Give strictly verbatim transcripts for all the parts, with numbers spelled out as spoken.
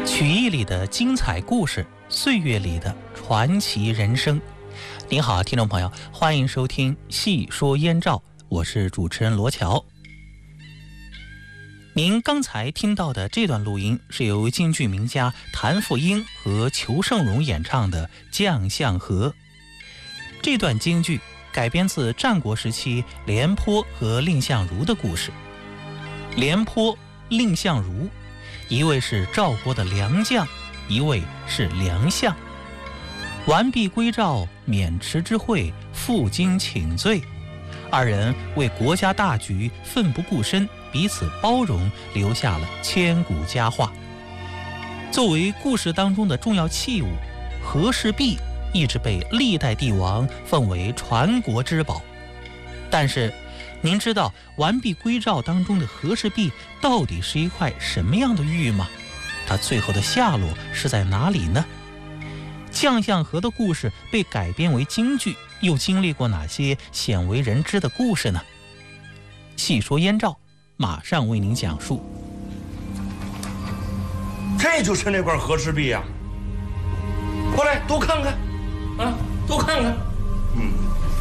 曲艺里的精彩故事，岁月里的传奇人生。您好，听众朋友，欢迎收听《细说燕赵》，我是主持人罗乔。您刚才听到的这段录音是由京剧名家谭富英和裘盛戎演唱的《将相和》。这段京剧改编自战国时期廉颇和蔺相如的故事。廉颇、蔺相如，一位是赵国的良将，一位是良相。完璧归赵，免池之会，负荆请罪，二人为国家大局奋不顾身，彼此包容，留下了千古佳话。作为故事当中的重要器物，和氏璧一直被历代帝王奉为传国之宝。但是您知道完璧归赵当中的和氏璧到底是一块什么样的玉吗？它最后的下落是在哪里呢？将相和的故事被改编为京剧，又经历过哪些鲜为人知的故事呢？细说燕赵，马上为您讲述。 这就是那块和氏璧呀！过来多看看，啊，多看看。嗯。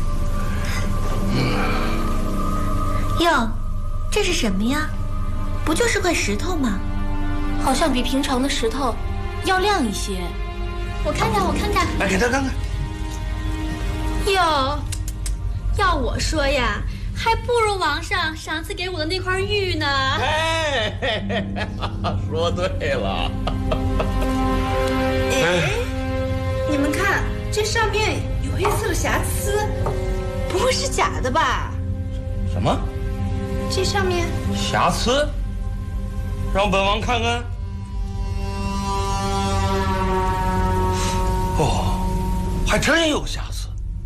哟，这是什么呀？不就是块石头吗？ 好像比平常的石头要亮一些。我看看，我看看。 来，给他看看。 哟，要我说呀，还不如王上上次给我的那块玉呢。 哎，嘿嘿嘿，说对了。 哎，你们看，这上面有黑色的瑕疵，不会是假的吧？ 什么？ 这上面瑕疵？让本王看看。哦，还真有瑕疵。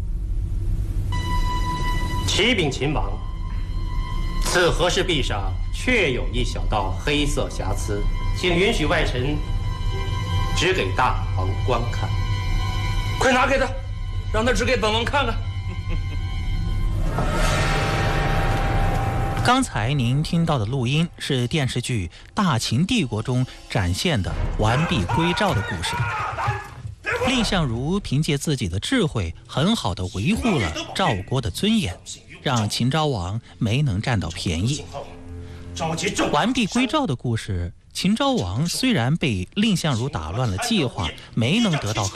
启禀秦王，此和氏璧上确有一小道黑色瑕疵，请允许外臣指给大王观看。 快拿给他，让他指给本王看看。 刚才您听到的录音是电视剧《大秦帝国》中展现的完璧归赵的故事。蔺相如凭借自己的智慧，很好地维护了赵国的尊严，让秦昭王没能占到便宜。完璧归赵的故事，秦昭王虽然被蔺相如打乱了计划，没能得到